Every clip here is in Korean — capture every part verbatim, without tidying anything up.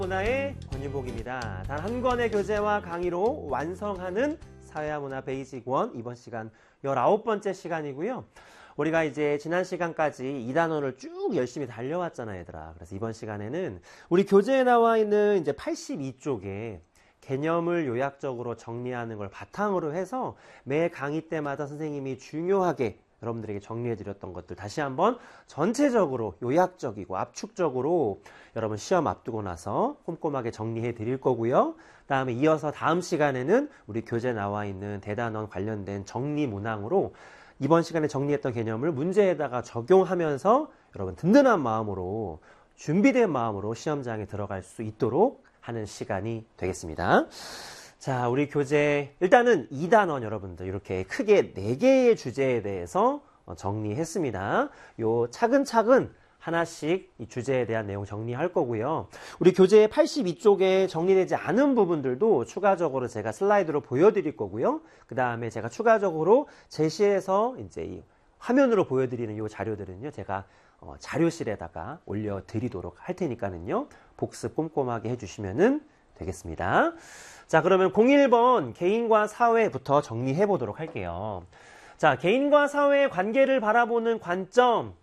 문화의 권유복입니다. 단 한 권의 교재와 강의로 완성하는 사회와 문화 베이직 원, 이번 시간 열아홉 번째 시간이고요. 우리가 이제 지난 시간까지 이 단원을 쭉 열심히 달려왔잖아, 얘들아. 그래서 이번 시간에는 우리 교재에 나와 있는 이제 팔십이 쪽에 개념을 요약적으로 정리하는 걸 바탕으로 해서 매 강의 때마다 선생님이 중요하게 여러분들에게 정리해드렸던 것들 다시 한번 전체적으로 요약적이고 압축적으로 여러분 시험 앞두고 나서 꼼꼼하게 정리해 드릴 거고요. 다음에 이어서 다음 시간에는 우리 교재에 나와 있는 대단원 관련된 정리 문항으로 이번 시간에 정리했던 개념을 문제에다가 적용하면서 여러분 든든한 마음으로 준비된 마음으로 시험장에 들어갈 수 있도록 하는 시간이 되겠습니다. 자, 우리 교재 일단은 이 단원 여러분들 이렇게 크게 네 개의 주제에 대해서 정리했습니다. 요 차근차근 하나씩 이 주제에 대한 내용 정리할 거고요. 우리 교재 팔십이 쪽에 정리되지 않은 부분들도 추가적으로 제가 슬라이드로 보여드릴 거고요. 그 다음에 제가 추가적으로 제시해서 이제 이 화면으로 보여드리는 이 자료들은요, 제가 어, 자료실에다가 올려드리도록 할 테니까는요, 복습 꼼꼼하게 해주시면 되겠습니다. 자, 그러면 공일 번 개인과 사회부터 정리해 보도록 할게요. 자, 개인과 사회의 관계를 바라보는 관점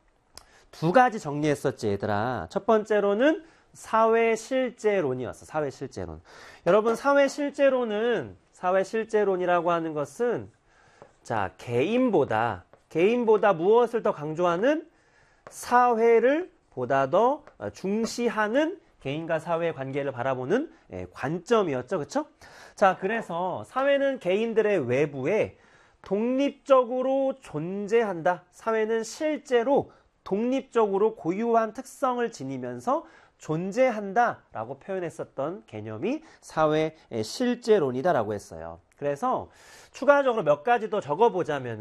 두 가지 정리했었지, 얘들아. 첫 번째로는 사회실제론이었어. 사회실제론. 여러분, 사회실제론은 사회실제론이라고 하는 것은 자, 개인보다 개인보다 무엇을 더 강조하는 사회를 보다 더 중시하는 개인과 사회의 관계를 바라보는 관점이었죠. 그쵸? 자, 그래서 사회는 개인들의 외부에 독립적으로 존재한다. 사회는 실제로 독립적으로 고유한 특성을 지니면서 존재한다 라고 표현했었던 개념이 사회 실제론이다 라고 했어요. 그래서 추가적으로 몇 가지 더 적어보자면